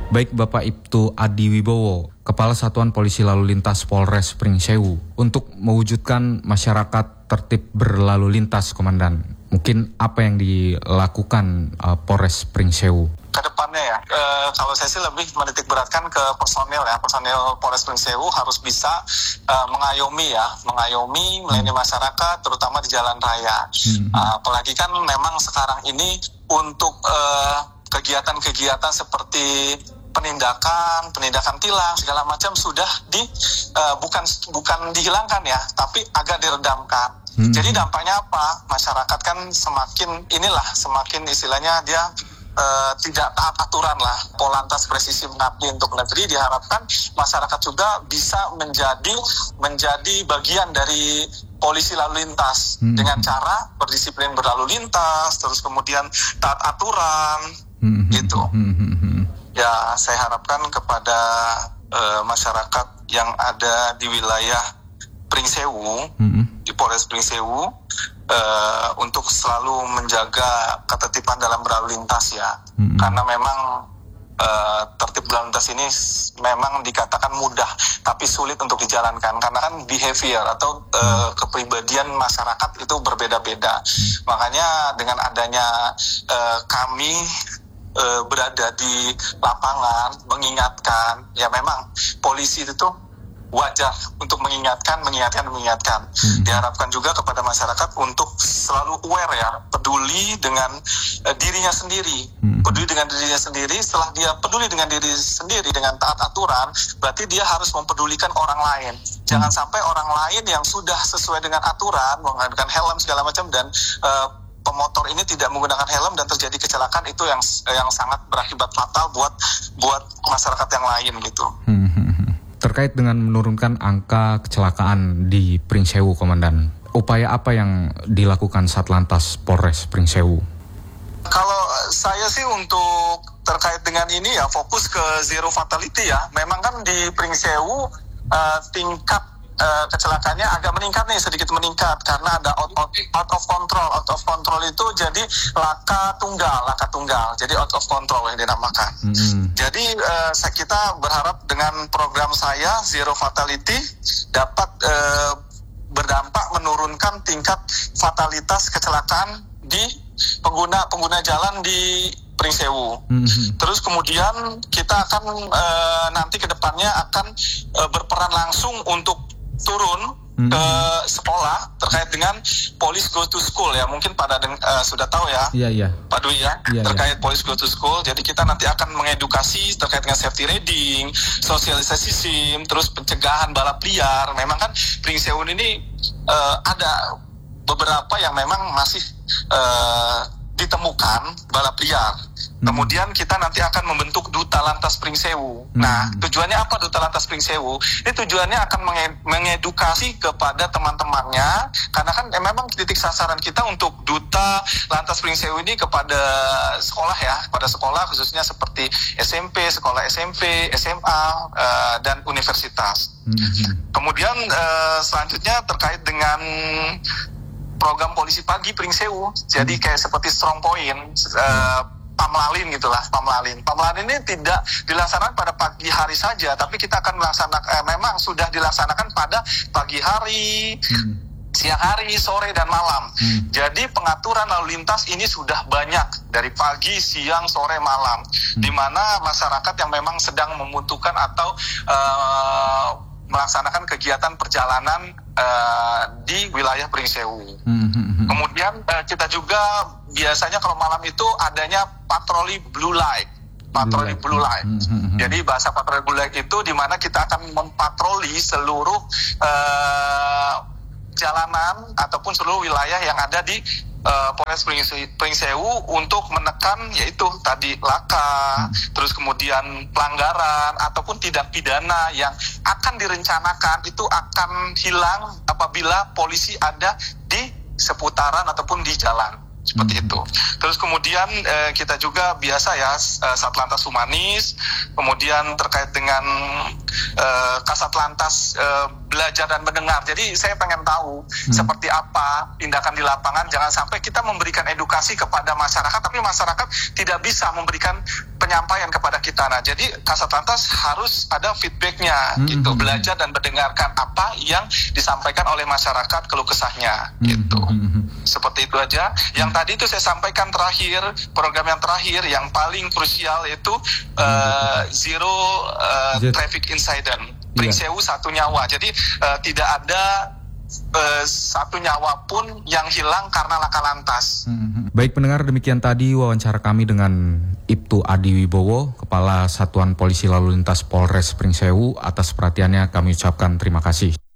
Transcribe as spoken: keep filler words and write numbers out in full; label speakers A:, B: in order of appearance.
A: Baik Bapak Ibtu Adi Wibowo, Kepala Satuan Polisi Lalu Lintas Polres Pringsewu, untuk mewujudkan masyarakat tertib berlalu lintas, Komandan. Mungkin apa yang dilakukan uh, Polres Pringsewu?
B: Kedepannya ya, e, kalau saya sih lebih menitik beratkan ke personil ya, personil Polres Pringsewu harus bisa e, mengayomi ya, mengayomi melayani masyarakat, terutama di jalan raya. Hmm. E, apalagi kan memang sekarang ini untuk e, kegiatan-kegiatan seperti penindakan, penindakan tilang segala macam sudah di e, bukan bukan dihilangkan ya, tapi agak diredamkan. Hmm. Jadi dampaknya apa? Masyarakat kan semakin inilah, semakin istilahnya dia Uh, tidak taat aturan lah. Polantas Presisi Mengabdi untuk Negeri diharapkan masyarakat juga bisa menjadi menjadi bagian dari polisi lalu lintas hmm. dengan cara berdisiplin berlalu lintas, terus kemudian taat aturan, hmm. gitu. Hmm. Ya, saya harapkan kepada uh, masyarakat yang ada di wilayah Pringsewu, hmm. di Polres Pringsewu, Uh, untuk selalu menjaga ketertiban dalam berlalu lintas ya, hmm. karena memang uh, tertib berlalu lintas ini memang dikatakan mudah, tapi sulit untuk dijalankan karena kan behavior atau uh, kepribadian masyarakat itu berbeda-beda. Hmm. Makanya dengan adanya uh, kami uh, berada di lapangan mengingatkan, ya memang polisi itu tuh wajar untuk mengingatkan, mengingatkan, mengingatkan. Hmm. Diharapkan juga kepada masyarakat untuk selalu aware ya, peduli dengan uh, dirinya sendiri. Hmm. Peduli dengan dirinya sendiri, setelah dia peduli dengan diri sendiri, dengan taat aturan, berarti dia harus mempedulikan orang lain. Jangan hmm. sampai orang lain yang sudah sesuai dengan aturan, menggunakan helm segala macam, dan uh, pemotor ini tidak menggunakan helm dan terjadi kecelakaan, itu yang yang sangat berakibat fatal buat buat masyarakat yang lain gitu.
A: Hmm. Terkait dengan menurunkan angka kecelakaan di Pringsewu, Komandan, upaya apa yang dilakukan Satlantas Polres Pringsewu?
B: Kalau saya sih untuk terkait dengan ini ya fokus ke zero fatality ya. Memang kan di Pringsewu uh, tingkat uh, kecelakaannya agak meningkat nih, sedikit meningkat karena ada out, out, out of control. Out of control itu jadi laka tunggal, laka tunggal. Jadi out of control yang dinamakan. Hmm. Jadi uh, kita berharap dengan program saya Zero Fatality dapat uh, berdampak menurunkan tingkat fatalitas kecelakaan di pengguna-pengguna jalan di Pringsewu. Mm-hmm. Terus kemudian kita akan uh, nanti ke depannya akan uh, berperan langsung untuk turun mm-hmm. ke sekolah terkait dengan Police Go to School ya. Mungkin pada deng- uh, sudah tahu ya,
A: yeah, yeah.
B: Pak Dwi ya, yeah, terkait yeah. Police Go to School. Jadi kita nanti akan mengedukasi terkait dengan safety riding, sosialisasi SIM, terus pencegahan balap liar. Memang kan Pringsewu ini uh, ada beberapa yang memang masih uh, ditemukan balap liar. Hmm. Kemudian kita nanti akan membentuk Duta Lantas Pringsewu. Hmm. Nah, tujuannya apa Duta Lantas Pringsewu? Ini tujuannya akan menge- mengedukasi kepada teman-temannya, karena kan eh, memang titik sasaran kita untuk Duta Lantas Pringsewu ini kepada sekolah ya, pada sekolah khususnya seperti S M P, sekolah S M P, S M A, uh, dan universitas. Hmm. Kemudian uh, selanjutnya terkait dengan program polisi pagi Pringsewu, jadi kayak seperti strong point, uh, pamlalin gitulah, pamlalin. Pamlalin ini tidak dilaksanakan pada pagi hari saja, tapi kita akan melaksanakan, eh, memang sudah dilaksanakan pada pagi hari, hmm. siang hari, sore dan malam. Hmm. Jadi pengaturan lalu lintas ini sudah banyak dari pagi, siang, sore, malam, hmm. di mana masyarakat yang memang sedang membutuhkan atau uh, melaksanakan kegiatan perjalanan uh, di wilayah Pringsewu. Mm-hmm. Kemudian uh, kita juga biasanya kalau malam itu adanya patroli blue light. Patroli blue light. Blue light. Mm-hmm. Jadi bahasa patroli blue light itu di mana kita akan mempatroli seluruh uh, jalanan ataupun seluruh wilayah yang ada di Uh, Polres Pringsewu untuk menekan yaitu tadi laka, hmm. terus kemudian pelanggaran ataupun tindak pidana yang akan direncanakan itu akan hilang apabila polisi ada di seputaran ataupun di jalan. Seperti hmm. itu. Terus kemudian eh, kita juga biasa ya eh, Satlantas Humanis, kemudian terkait dengan eh, Kasatlantas eh, belajar dan mendengar. Jadi saya pengen tahu hmm. seperti apa tindakan di lapangan. Jangan sampai kita memberikan edukasi kepada masyarakat, tapi masyarakat tidak bisa memberikan penyampaian kepada kita. Nah, jadi Kasat Lantas harus ada feedbacknya, hmm. gitu. Belajar dan mendengarkan apa yang disampaikan oleh masyarakat, keluh kesahnya, hmm. gitu. Seperti itu aja. Yang tadi itu saya sampaikan terakhir, program yang terakhir, yang paling krusial itu uh, zero uh, traffic incident. Pring Sewu satu nyawa. Jadi uh, tidak ada uh, satu nyawa pun yang hilang karena laka lantas.
A: Hmm. Baik pendengar, demikian tadi wawancara kami dengan Ibtu Adi Wibowo, Kepala Satuan Polisi Lalu Lintas Polres Pring Sewu. Atas perhatiannya kami ucapkan terima kasih.